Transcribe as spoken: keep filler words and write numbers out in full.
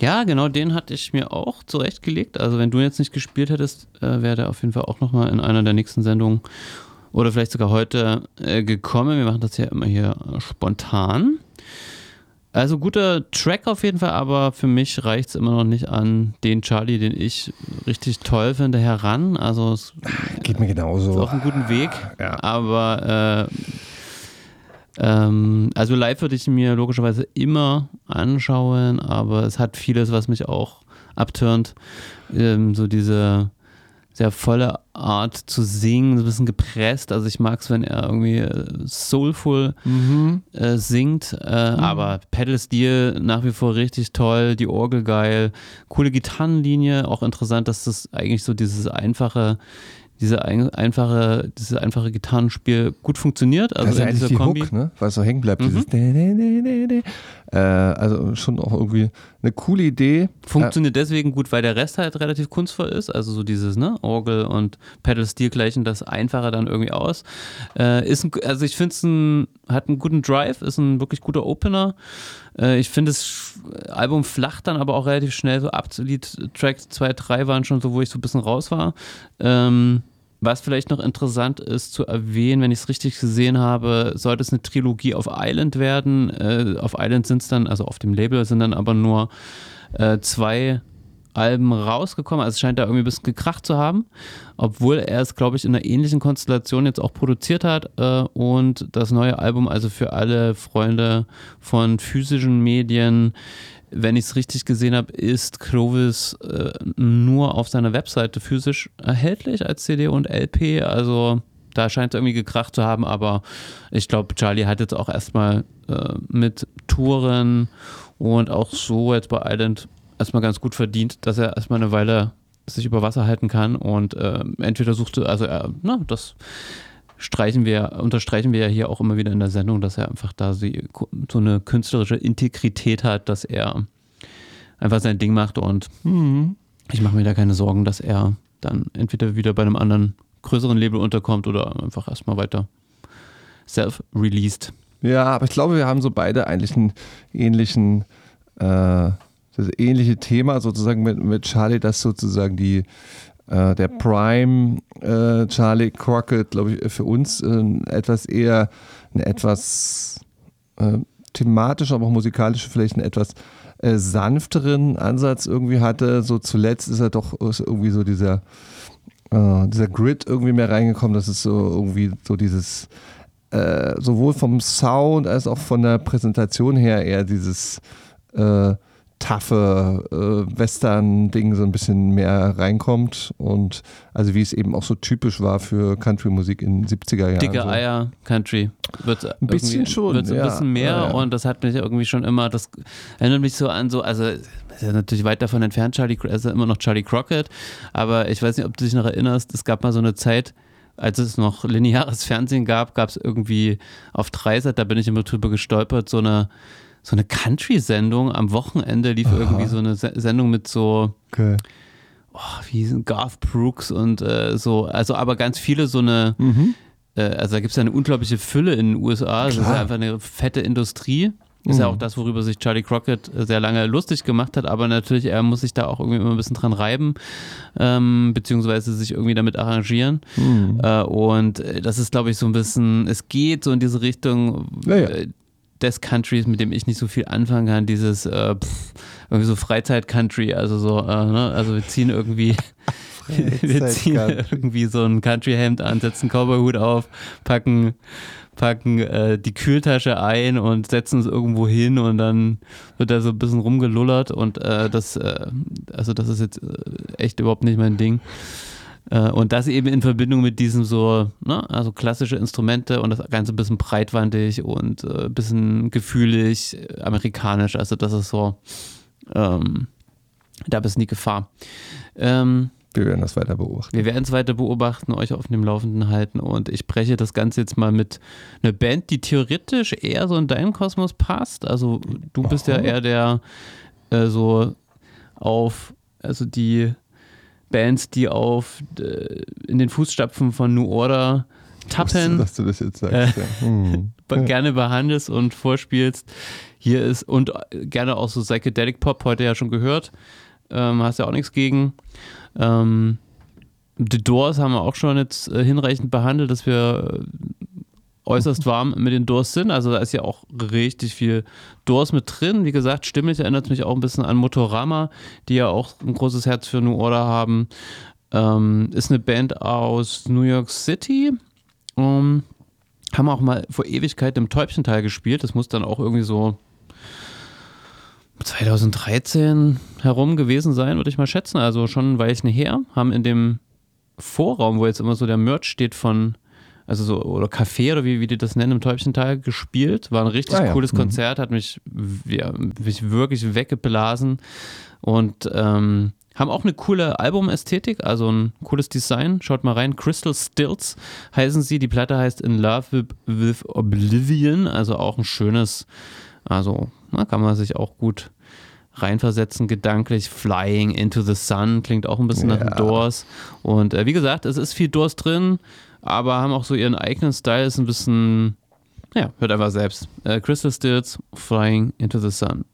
Ja, genau, den hatte ich mir auch zurechtgelegt. Also wenn du jetzt nicht gespielt hättest, äh, wäre der auf jeden Fall auch nochmal in einer der nächsten Sendungen oder vielleicht sogar heute äh, gekommen. Wir machen das ja immer hier äh, spontan. Also guter Track auf jeden Fall, aber für mich reicht es immer noch nicht an den Charlie, den ich richtig toll finde, heran. Also es geht mir genauso. Ist auf einem guten Weg, ja. aber äh, ähm, also live würde ich mir logischerweise immer anschauen, aber es hat vieles, was mich auch abturnt. Ähm, so diese sehr volle Art zu singen, so ein bisschen gepresst. Also ich mag es, wenn er irgendwie äh, soulful Mhm. äh, singt, äh, mhm. aber Pedal-Stil nach wie vor richtig toll, die Orgel geil, coole Gitarrenlinie, auch interessant, dass das eigentlich so dieses einfache diese ein, einfache, dieses einfache Gitarrenspiel gut funktioniert. Also das ist in eigentlich dieser die Kombi. Hook, ne? Weil es so hängen bleibt. Mhm. Dieses äh, also schon auch irgendwie eine coole Idee. Funktioniert äh, deswegen gut, weil der Rest halt relativ kunstvoll ist. Also so dieses ne, Orgel und Pedal-Stil gleichen das Einfache dann irgendwie aus. Äh, ist ein, also ich finde es ein, hat einen guten Drive, ist ein wirklich guter Opener. Äh, ich finde das Album flacht dann aber auch relativ schnell so ab. Lied-Track zwei, drei waren schon so, wo ich so ein bisschen raus war. Ähm, Was vielleicht noch interessant ist zu erwähnen, wenn ich es richtig gesehen habe, sollte es eine Trilogie auf Island werden. Äh, auf Island sind es dann, also auf dem Label sind dann aber nur äh, zwei Alben rausgekommen. Also es scheint da irgendwie ein bisschen gekracht zu haben, obwohl er es, glaube ich, in einer ähnlichen Konstellation jetzt auch produziert hat. Äh, und das neue Album, also für alle Freunde von physischen Medien, wenn ich es richtig gesehen habe, ist Clovis äh, nur auf seiner Webseite physisch erhältlich als C D und L P. Also da scheint es irgendwie gekracht zu haben, aber ich glaube, Charlie hat jetzt auch erstmal äh, mit Touren und auch so jetzt bei Island erstmal ganz gut verdient, dass er erstmal eine Weile sich über Wasser halten kann und äh, entweder suchte, also er, na, das streichen wir, unterstreichen wir ja hier auch immer wieder in der Sendung, dass er einfach da so eine künstlerische Integrität hat, dass er einfach sein Ding macht und mhm. ich mache mir da keine Sorgen, dass er dann entweder wieder bei einem anderen größeren Label unterkommt oder einfach erstmal weiter self-released. Ja, aber ich glaube, wir haben so beide eigentlich einen ähnlichen, äh, das ähnliche Thema sozusagen mit, mit Charlie, dass sozusagen die äh, der Prime äh, Charlie Crockett, glaube ich, für uns äh, etwas eher eine etwas äh, thematisch, aber auch musikalisch vielleicht einen etwas äh, sanfteren Ansatz irgendwie hatte. So zuletzt ist er doch ist irgendwie so dieser äh, dieser Grit irgendwie mehr reingekommen. Das ist so irgendwie so dieses äh, sowohl vom Sound als auch von der Präsentation her eher dieses äh, taffe äh, Western-Ding so ein bisschen mehr reinkommt und also wie es eben auch so typisch war für Country-Musik in den siebziger Jahren. Dicke so. Eier, Country. Wird ein bisschen schon, wird ja. ein bisschen mehr ja, ja. und das hat mich irgendwie schon immer, das erinnert mich so an so, also ist ja natürlich weit davon entfernt, Charlie, also immer noch Charlie Crockett, aber ich weiß nicht, ob du dich noch erinnerst, es gab mal so eine Zeit, als es noch lineares Fernsehen gab, gab es irgendwie auf Dreisat, da bin ich immer drüber gestolpert, so eine so eine Country-Sendung. Am Wochenende lief Aha. irgendwie so eine Sendung mit so, okay. oh, wie hießen Garth Brooks und äh, so, also aber ganz viele so eine, mhm. äh, also da gibt es ja eine unglaubliche Fülle in den U S A, das ist ja einfach eine fette Industrie. Ist mhm. ja auch das, worüber sich Charlie Crockett sehr lange lustig gemacht hat, aber natürlich, er muss sich da auch irgendwie immer ein bisschen dran reiben, ähm, beziehungsweise sich irgendwie damit arrangieren. Mhm. Äh, und das ist, glaube ich, so ein bisschen, es geht so in diese Richtung, ja, ja. Äh, des Countries, mit dem ich nicht so viel anfangen kann, dieses äh, pff, irgendwie so Freizeit-Country, also so, äh, ne? Also wir ziehen irgendwie wir ziehen irgendwie so ein Country-Hemd an, setzen einen Cowboy-Hut auf, packen, packen äh, die Kühltasche ein und setzen es irgendwo hin und dann wird da so ein bisschen rumgelullert und äh, das, äh, also das ist jetzt äh, echt überhaupt nicht mein Ding. Und das eben in Verbindung mit diesem so, ne, also klassische Instrumente und das Ganze ein bisschen breitwandig und ein äh, bisschen gefühlig, amerikanisch, also das ist so, ähm, da bist nie Gefahr. Ähm, wir werden das weiter beobachten. Wir werden es weiter beobachten, euch auf dem Laufenden halten und ich breche das Ganze jetzt mal mit einer Band, die theoretisch eher so in deinen Kosmos passt, also du bist Aha. ja eher der äh, so auf, also die Bands, die auf äh, in den Fußstapfen von New Order tappen, dass du das jetzt sagst, äh, ja. hm. gerne behandelst und vorspielst. hier ist und gerne auch so Psychedelic Pop, heute ja schon gehört. Ähm, hast ja auch nichts gegen. Ähm, The Doors haben wir auch schon jetzt äh, hinreichend behandelt, dass wir äh, äußerst warm mit den Doors sind. Also da ist ja auch richtig viel Doors mit drin. Wie gesagt, stimmlich erinnert es mich auch ein bisschen an Motorama, die ja auch ein großes Herz für New Order haben. Ähm, ist eine Band aus New York City. Um, haben auch mal vor Ewigkeit im Täubchental gespielt. Das muss dann auch irgendwie so zwanzig dreizehn herum gewesen sein, würde ich mal schätzen. Also schon ein Weilchen her. Haben in dem Vorraum, wo jetzt immer so der Merch steht von, also so, oder Café oder wie, wie die das nennen, im Täubchental gespielt. War ein richtig ah, ja. cooles mhm. Konzert, hat mich, ja, mich wirklich weggeblasen und ähm, haben auch eine coole Albumästhetik, also ein cooles Design. Schaut mal rein, Crystal Stills heißen sie. Die Platte heißt In Love with, with Oblivion, also auch ein schönes, also na, kann man sich auch gut reinversetzen, gedanklich. Flying into the Sun klingt auch ein bisschen ja. nach den Doors. Und äh, wie gesagt, es ist viel Doors drin, aber haben auch so ihren eigenen Style, ist ein bisschen, ja, hört einfach selbst. Äh, Crystal Stills, Flying into the Sun.